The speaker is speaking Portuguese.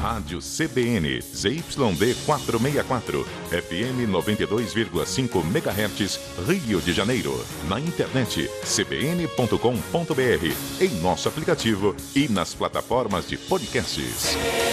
Rádio CBN, ZYD 464, FM 92,5 MHz, Rio de Janeiro. Na internet, cbn.com.br, em nosso aplicativo e nas plataformas de podcasts.